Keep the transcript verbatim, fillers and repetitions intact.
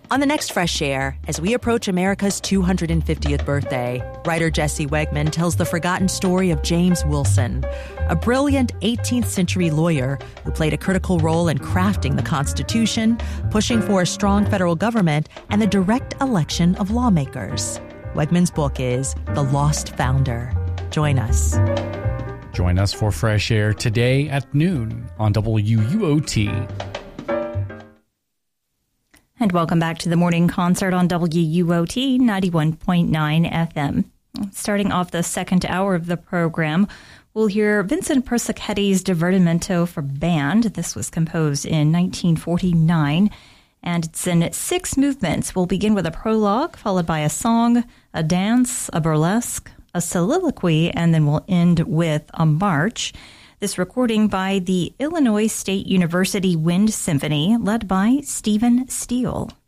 On the next Fresh Air, as we approach America's two hundred fiftieth birthday, writer Jesse Wegman tells the forgotten story of James Wilson, a brilliant eighteenth century lawyer who played a critical role in crafting the Constitution, pushing for a strong federal government, and the direct election of lawmakers. Wegman's book is The Lost Founder. Join us. Join us for Fresh Air today at noon on W U O T. And welcome back to the morning concert on W U O T ninety-one point nine F M. Starting off the second hour of the program, we'll hear Vincent Persichetti's Divertimento for Band. This was composed in nineteen forty-nine, and it's in six movements. We'll begin with a prologue, followed by a song, a dance, a burlesque, a soliloquy, and then we'll end with a march. This recording by the Illinois State University Wind Symphony, led by Stephen Steele.